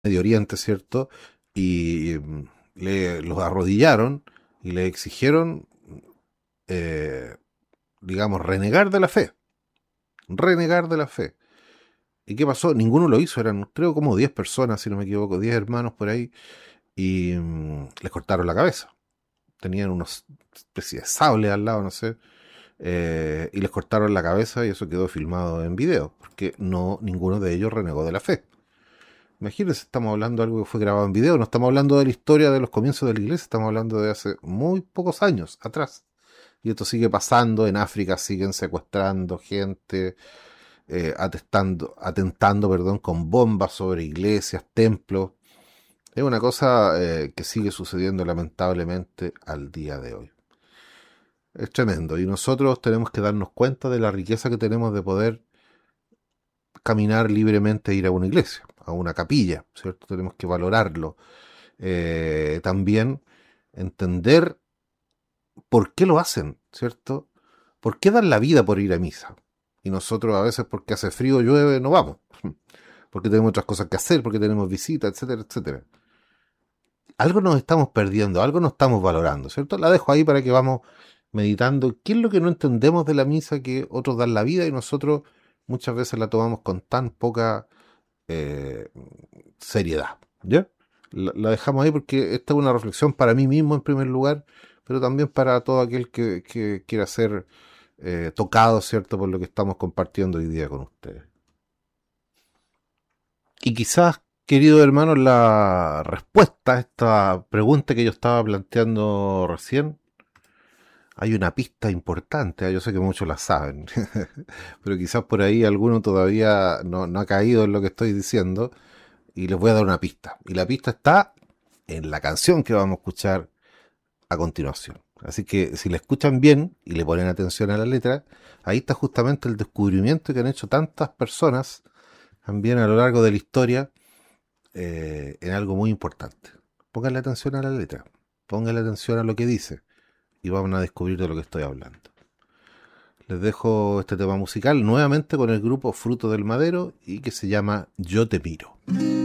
Medio Oriente, ¿cierto? Y los arrodillaron y le exigieron, eh, digamos, renegar de la fe. Renegar de la fe. ¿Y qué pasó? Ninguno lo hizo, eran creo como 10 personas, si no me equivoco, 10 hermanos por ahí, y les cortaron la cabeza. Tenían unos especie de sable al lado, no sé, y les cortaron la cabeza y eso quedó filmado en video, porque no ninguno de ellos renegó de la fe. Imagínense, estamos hablando de algo que fue grabado en video, no estamos hablando de la historia de los comienzos de la iglesia, estamos hablando de hace muy pocos años atrás. Y esto sigue pasando, en África siguen secuestrando gente, atentando, perdón, con bombas sobre iglesias, templos. Es una cosa que sigue sucediendo lamentablemente al día de hoy. Es tremendo y nosotros tenemos que darnos cuenta de la riqueza que tenemos de poder caminar libremente e ir a una iglesia, a una capilla, ¿cierto? Tenemos que valorarlo. También entender por qué lo hacen, ¿cierto? ¿Por qué dan la vida por ir a misa? Y nosotros a veces porque hace frío, llueve, no vamos. Porque tenemos otras cosas que hacer, porque tenemos visitas, etcétera, etcétera. Algo nos estamos perdiendo, algo no estamos valorando, ¿cierto? La dejo ahí para que vamos meditando. ¿Qué es lo que no entendemos de la misa que otros dan la vida y nosotros muchas veces la tomamos con tan poca eh, seriedad? ¿Ya? La dejamos ahí porque esta es una reflexión para mí mismo en primer lugar, pero también para todo aquel que quiera ser tocado, ¿cierto?, por lo que estamos compartiendo hoy día con ustedes. Y quizás, querido hermano, la respuesta a esta pregunta que yo estaba planteando recién, hay una pista importante, yo sé que muchos la saben, pero quizás por ahí alguno todavía no ha caído en lo que estoy diciendo y les voy a dar una pista. Y la pista está en la canción que vamos a escuchar a continuación. Así que si la escuchan bien y le ponen atención a la letra, ahí está justamente el descubrimiento que han hecho tantas personas también a lo largo de la historia en algo muy importante. Pónganle atención a la letra, pónganle atención a lo que dice y van a descubrir de lo que estoy hablando. Les dejo este tema musical nuevamente con el grupo Fruto del Madero y que se llama Yo te miro.